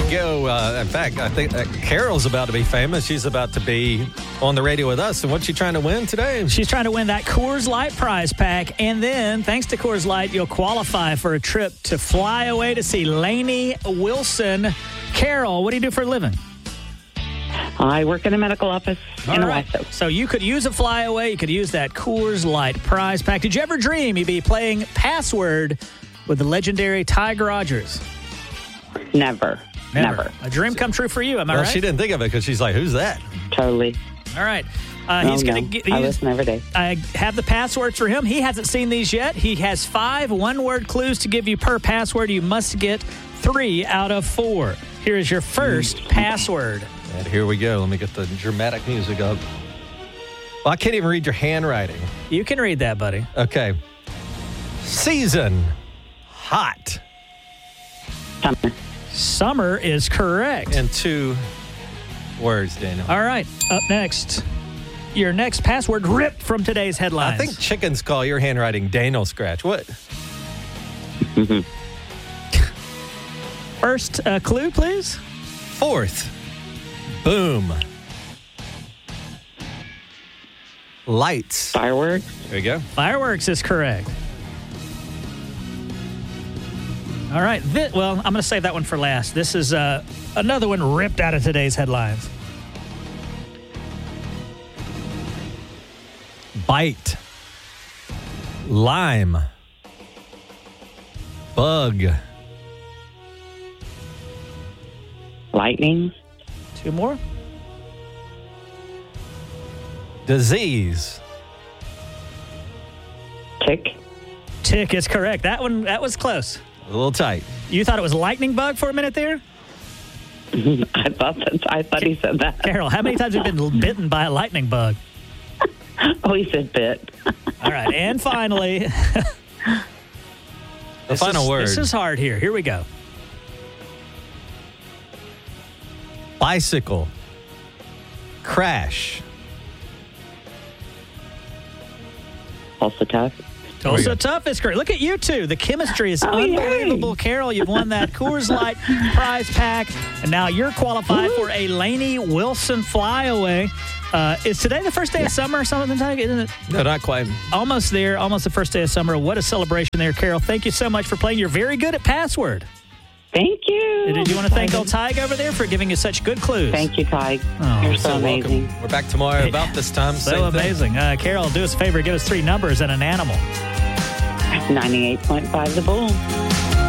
you go. In fact, I think Carol's about to be famous. She's about to be on the radio with us. And what's she trying to win today? She's trying to win that Coors Light prize pack. And then, thanks to Coors Light, you'll qualify for a trip to fly away to see Lainey Wilson. Carol, what do you do for a living? I work in a medical office in Owasso. So you could use a flyaway. You could use that Coors Light prize pack. Did you ever dream you'd be playing Password with the legendary Tiger Rogers? Never. A dream come true for you, am I right? She didn't think of it because she's like, who's that? Totally. All right. He's going to get. I listen every day. I have the passwords for him. He hasn't seen these yet. He has 5 one-word clues to give you per password. You must get 3 out of 4. Here is your first password. And here we go. Let me get the dramatic music up. Well, I can't even read your handwriting. You can read that, buddy. Okay. Season. Hot. Summer. Summer is correct. In 2 words, Daniel. All right. Up next, your next password ripped from today's headlines. I think chickens call your handwriting Daniel Scratch. What? First clue, please. 4th. Boom. Lights. Fireworks. There you go. Fireworks is correct. All right. Well, I'm going to save that one for last. This is another one ripped out of today's headlines. Bite. Lime. Bug. Lightning. 2 more. Disease. Tick. Tick is correct. That was close. A little tight. You thought it was lightning bug for a minute there? I thought he said that. Carol, how many times have you been bitten by a lightning bug? Oh, he said bit. All right. And finally, the final word. This is hard here. Here we go. Bicycle. Crash. Also tough. Also tough is correct. Look at you two. The chemistry is unbelievable. Yay. Carol, you've won that Coors Light prize pack, and now you're qualified for a Lainey Wilson flyaway. Is today the first day of summer or something, isn't it? No, not quite. Almost there. Almost the first day of summer. What a celebration there, Carol. Thank you so much for playing. You're very good at Password. Thank you. Did you want to thank old Tig over there for giving you such good clues? Thank you, Tig. Oh, You're so amazing. Welcome. We're back tomorrow about this time. So amazing. Carol, do us a favor. Give us 3 numbers and an animal. 98.5 The Bull.